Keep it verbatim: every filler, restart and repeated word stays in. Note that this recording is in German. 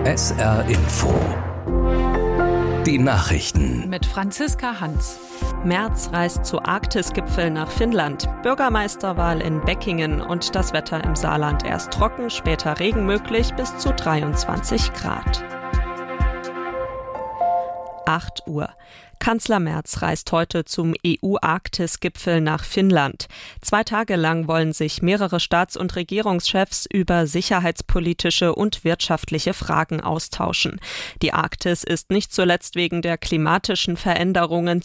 S R Info. Die Nachrichten. Mit Franziska Hans. Merz reist zu Arktis-Gipfel nach Finnland. Bürgermeisterwahl in Beckingen und das Wetter im Saarland erst trocken, später Regen möglich bis zu dreiundzwanzig Grad. acht Uhr. Kanzler Merz reist heute zum E U-Arktis-Gipfel nach Finnland. Zwei Tage lang wollen sich mehrere Staats- und Regierungschefs über sicherheitspolitische und wirtschaftliche Fragen austauschen. Die Arktis ist nicht zuletzt wegen der klimatischen Veränderungen